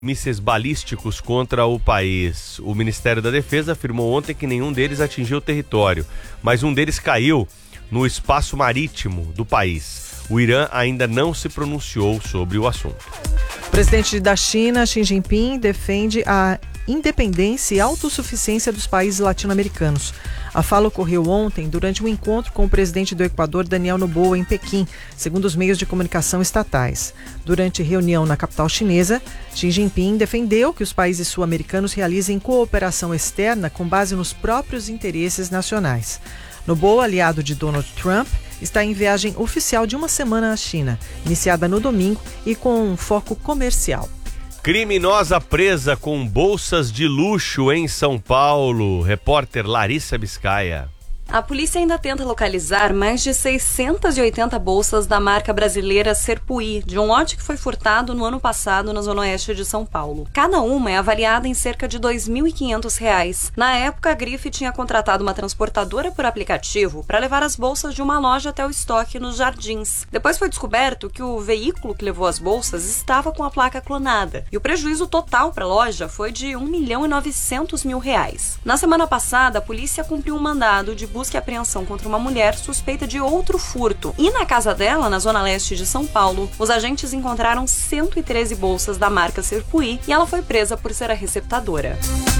mísseis balísticos contra o país. O Ministério da Defesa afirmou ontem que nenhum deles atingiu o território, mas um deles caiu no espaço marítimo do país. O Irã ainda não se pronunciou sobre o assunto. O presidente da China, Xi Jinping, defende a independência e autossuficiência dos países latino-americanos. A fala ocorreu ontem durante um encontro com o presidente do Equador, Daniel Noboa, em Pequim, segundo os meios de comunicação estatais. Durante reunião na capital chinesa, Xi Jinping defendeu que os países sul-americanos realizem cooperação externa com base nos próprios interesses nacionais. Noboa, aliado de Donald Trump, está em viagem oficial de uma semana à China, iniciada no domingo e com um foco comercial. Criminosa presa com bolsas de luxo em São Paulo. Repórter Larissa Biscaia. A polícia ainda tenta localizar mais de 680 bolsas da marca brasileira Serpuí, de um lote que foi furtado no ano passado na zona oeste de São Paulo. Cada uma é avaliada em cerca de R$ 2.500. Na época, a Grife tinha contratado uma transportadora por aplicativo para levar as bolsas de uma loja até o estoque nos Jardins. Depois foi descoberto que o veículo que levou as bolsas estava com a placa clonada, e o prejuízo total para a loja foi de R$ 1.900.000. Na semana passada, a polícia cumpriu um mandado de busca e apreensão contra uma mulher suspeita de outro furto. E na casa dela, na zona leste de São Paulo, os agentes encontraram 113 bolsas da marca Serpuí e ela foi presa por ser a receptadora.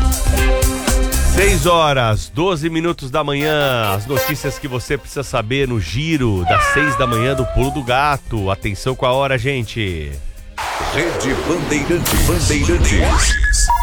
6h12 da manhã. As notícias que você precisa saber no giro das 6 da manhã do Pulo do Gato. Atenção com a hora, gente. Rede Bandeirantes.